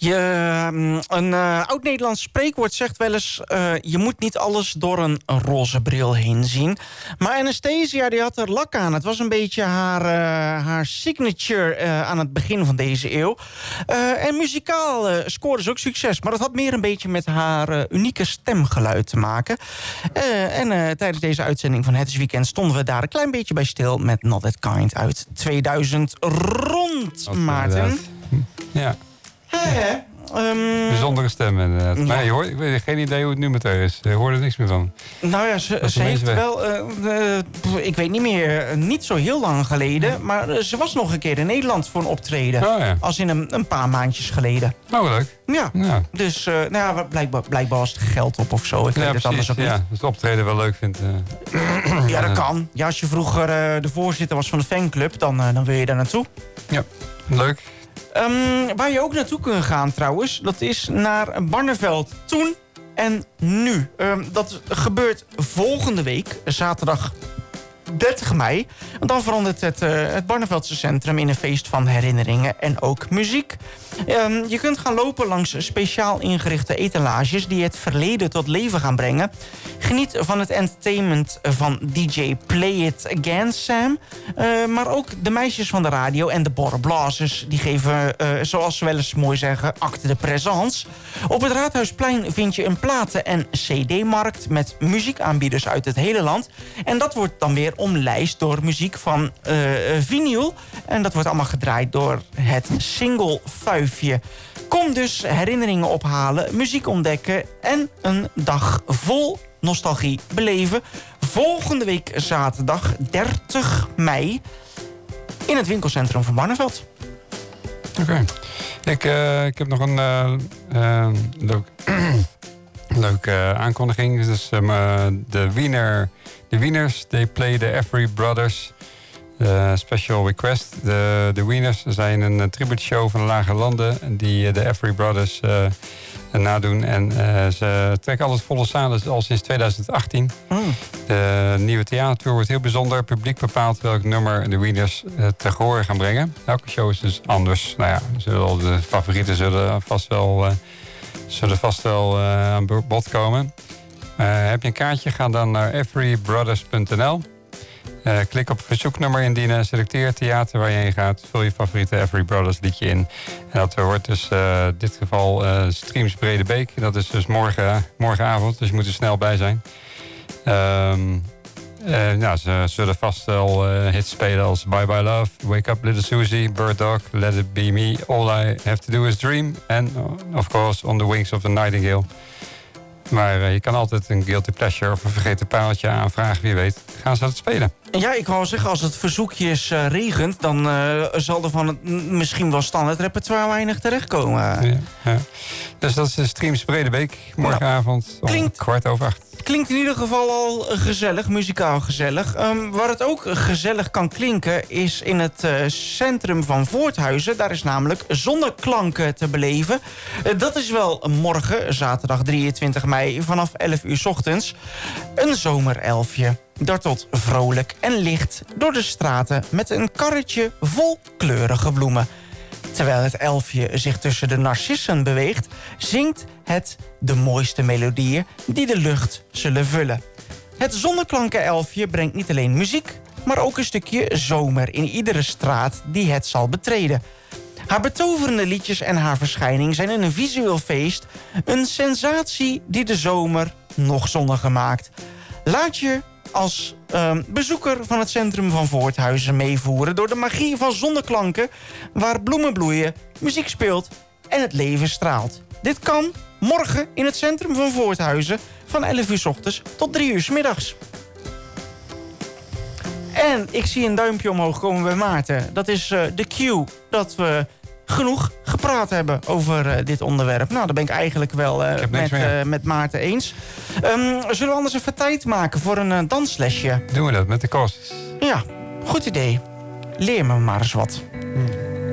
Een oud-Nederlands spreekwoord zegt wel eens... je moet niet alles door een roze bril heen zien. Maar Anastasia die had er lak aan. Het was een beetje haar signature aan het begin van deze eeuw. En muzikaal scoorde ze ook succes. Maar dat had meer een beetje met haar unieke stemgeluid te maken. Tijdens deze uitzending van Het is Weekend... stonden we daar een klein beetje bij stil... met Not That Kind uit 2000 rond, Maarten. Ja. Bijzondere stem inderdaad. Ja. Maar ik weet geen idee hoe het nu met haar is. Je hoorde er niks meer van. Nou ja, ze heeft wel... ik weet niet meer, niet zo heel lang geleden... maar ze was nog een keer in Nederland voor een optreden. Oh, ja. Als in een paar maandjes geleden. Oh, leuk. Ja. Dus blijkbaar was het geld op of zo. Ik weet het anders ook niet. Ja, als het optreden wel leuk vindt. Ja, dat kan. Ja, als je vroeger de voorzitter was van de fanclub... dan wil je daar naartoe. Ja, leuk. Waar je ook naartoe kunt gaan trouwens... dat is naar Barneveld toen en nu. Dat gebeurt volgende week, zaterdag 30 mei. Want dan verandert het Barneveldse centrum in een feest van herinneringen en ook muziek. Je kunt gaan lopen langs speciaal ingerichte etalages... die het verleden tot leven gaan brengen. Geniet van het entertainment van DJ Play It Again Sam. Maar ook de meisjes van de radio en de borrelblazers... die geven, zoals ze wel eens mooi zeggen, acte de présence. Op het Raadhuisplein vind je een platen- en cd-markt... met muziekaanbieders uit het hele land. En dat wordt dan weer omlijst door muziek van vinyl. En dat wordt allemaal gedraaid door het single Fuifje. Kom dus herinneringen ophalen, muziek ontdekken... en een dag vol nostalgie beleven. Volgende week zaterdag 30 mei... in het winkelcentrum van Barneveld. Oké. Ik heb nog een leuke aankondiging. Dus de Wieners, they play the Every Brothers special request. De Wieners zijn een tribute show van de Lage Landen... die de Every Brothers nadoen. En ze trekken altijd volle zalen al sinds 2018. De nieuwe theatertour wordt heel bijzonder. Het publiek bepaalt welk nummer de Wieners te horen gaan brengen. Elke show is dus anders. Nou ja, de favorieten zullen vast wel aan bod komen. Heb je een kaartje, ga dan naar everybrothers.nl. Klik op verzoeknummer indienen, selecteer het theater waar je heen gaat, vul je favoriete Every Brothers liedje in. En dat wordt dus in dit geval Streams Bredebeek. Dat is dus morgenavond, dus je moet er snel bij zijn. Ze zullen vast wel hits spelen als Bye Bye Love, Wake Up Little Susie, Bird Dog, Let It Be Me, All I Have To Do Is Dream en of course On The Wings of the Nightingale. Maar je kan altijd een guilty pleasure of een vergeten pareltje aanvragen. Wie weet, gaan ze dat spelen. Ja, ik wou zeggen, als het verzoekjes regent... dan zal er van het misschien wel standaard repertoire weinig terechtkomen. Ja. Dus dat is de Streams Bredebeek. Morgenavond om 7:15. Klinkt in ieder geval al gezellig, muzikaal gezellig. Waar het ook gezellig kan klinken is in het centrum van Voorthuizen. Daar is namelijk Zonneklanken te beleven. Dat is wel morgen, zaterdag 23 mei, vanaf 11 uur 's ochtends. Een zomerelfje. Dartelt vrolijk en licht door de straten met een karretje vol kleurige bloemen. Terwijl het elfje zich tussen de narcissen beweegt, zingt het de mooiste melodieën die de lucht zullen vullen. Het Zonneklanken-elfje brengt niet alleen muziek, maar ook een stukje zomer in iedere straat die het zal betreden. Haar betoverende liedjes en haar verschijning zijn in een visueel feest een sensatie die de zomer nog zonniger maakt. Laat je als bezoeker van het centrum van Voorthuizen meevoeren door de magie van Zonneklanken, waar bloemen bloeien, muziek speelt en het leven straalt. Dit kan morgen in het centrum van Voorthuizen van 11 uur 's ochtends tot 3 uur 's middags. En ik zie een duimpje omhoog komen bij Maarten. Dat is de cue dat we genoeg gepraat hebben over dit onderwerp. Nou, daar ben ik eigenlijk wel met Maarten eens. Zullen we anders even tijd maken voor een danslesje? Doen we dat met de kost? Ja, goed idee. Leer me maar eens wat.